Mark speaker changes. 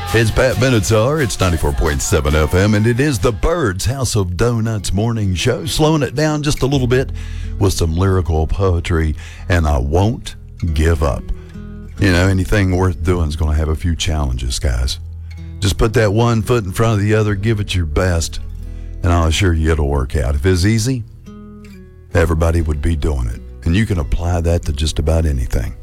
Speaker 1: It's Pat Benatar. It's 94.7 FM, and it is the Birds House of Donuts morning show. Slowing it down just a little bit with some lyrical poetry, and I won't give up. You know, anything worth doing is going to have a few challenges, guys. Just put that one foot in front of the other, give it your best, and I'll assure you it'll work out. If it's easy, everybody would be doing it. And you can apply that to just about anything.